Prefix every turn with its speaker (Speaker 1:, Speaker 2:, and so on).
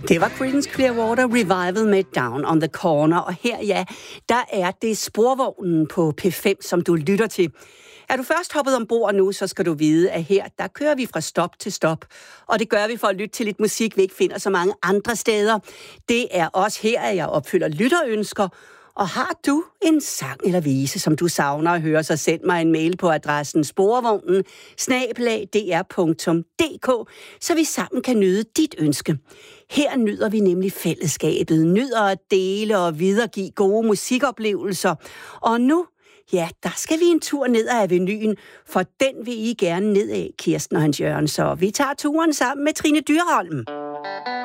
Speaker 1: Det var Creedence Clearwater Revival med Down on the Corner, og her, ja, der er det Sporvognen på P5, som du lytter til. Er du først hoppet ombord nu, så skal du vide, at her, der kører vi fra stop til stop. Og det gør vi for at lytte til lidt musik, vi ikke finder så mange andre steder. Det er også her, at jeg opfylder lytterønsker. Og har du en sang eller vise, som du savner at høre, så send mig en mail på adressen sporvognen@dr.dk, så vi sammen kan nyde dit ønske. Her nyder vi nemlig fællesskabet, nyder at dele og videregive gode musikoplevelser. Og nu, ja, der skal vi en tur ned ad Avenyen, for den vil I gerne ned af, Kirsten og Hans Jørgen. Så vi tager turen sammen med Trine Dyrholm.